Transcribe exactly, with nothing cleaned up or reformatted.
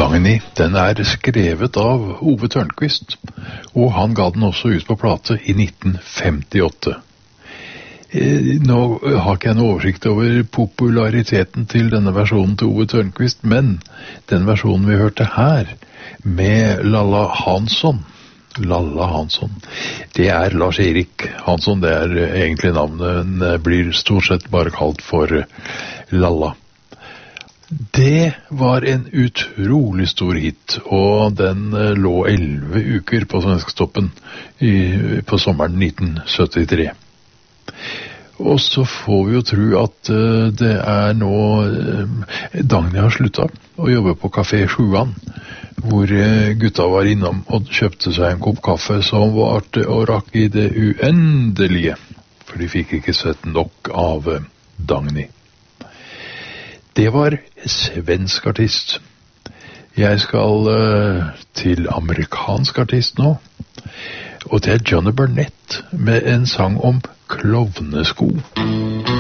Dagny, den er skrevet av Ove Tørnquist, og han ga den også ut på plate i nitten femtiåtte. Nå har ikke jeg noe oversikt over populariteten til denne versjonen til Ove Tørnquist, men den versjonen vi hørte her, med Lalla Hansson, Lalla Hansson, det er Lars-Erik Hansson, det er egentlig navnet, den blir stort sett bare kalt for Lalla. Det var en utrolig stor hit, og den lå elleve uker på Svensktoppen i, på sommeren nitten syttitre. Og så får vi jo tro at uh, det er nå uh, Dagny har sluttet å jobbe på Café Sjuan, hvor uh, gutta var innom og kjøpte seg en kopp kaffe som varte og rakk i det uendelige, for de fikk ikke sett nok av uh, Dagny. Det var svensk artist. Jeg skal uh, til amerikansk artist nå, og det er Johnny Burnett med en sang om klovnesko.